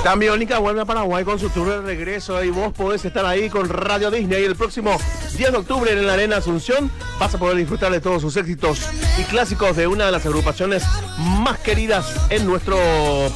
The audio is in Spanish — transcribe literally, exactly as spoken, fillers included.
Tambiónica vuelve a Paraguay con su tour de regreso y vos podés estar ahí con Radio Disney. El próximo diez de octubre en la Arena Asunción vas a poder disfrutar de todos sus éxitos y clásicos de una de las agrupaciones más queridas en nuestro país.